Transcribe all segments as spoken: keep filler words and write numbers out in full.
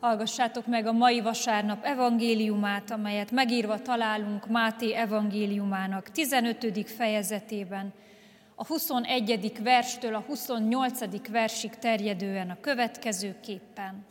Hallgassátok meg a mai vasárnap evangéliumát, amelyet megírva találunk Máté evangéliumának tizenötödik fejezetében, a huszonegyedik verstől a huszonnyolcadik versig terjedően a következőképpen.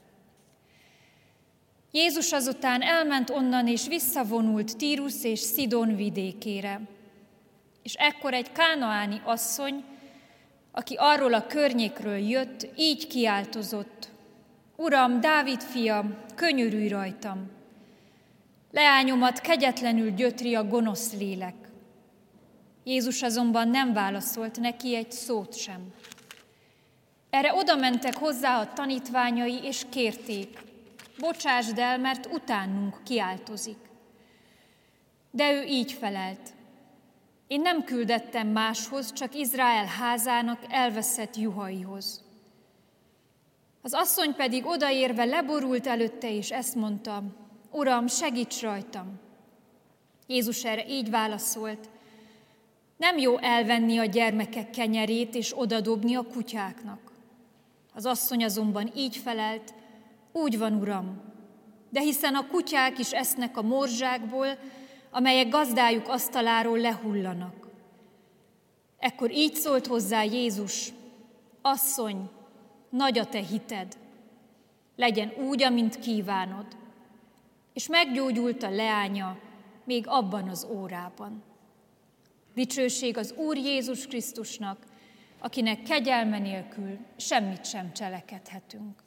Jézus azután elment onnan, és visszavonult Tírus és Szidon vidékére. És ekkor egy kánaáni asszony, aki arról a környékről jött, így kiáltozott: Uram, Dávid fia, könyörülj rajtam! Leányomat kegyetlenül gyötri a gonosz lélek. Jézus azonban nem válaszolt neki egy szót sem. Erre odamentek hozzá a tanítványai, és kérték: Bocsásd el, mert utánunk kiáltozik. De ő így felelt: Én nem küldettem máshoz, csak Izrael házának elveszett juhaihoz. Az asszony pedig odaérve leborult előtte, és ezt mondta: Uram, segíts rajtam! Jézus erre így válaszolt: Nem jó elvenni a gyermekek kenyerét, és odadobni a kutyáknak. Az asszony azonban így felelt: Úgy van, Uram, de hiszen a kutyák is esznek a morzsákból, amelyek gazdájuk asztaláról lehullanak. Ekkor így szólt hozzá Jézus: Asszony, nagy a te hited, legyen úgy, amint kívánod. És meggyógyult a leánya még abban az órában. Dicsőség az Úr Jézus Krisztusnak, akinek kegyelme nélkül semmit sem cselekedhetünk.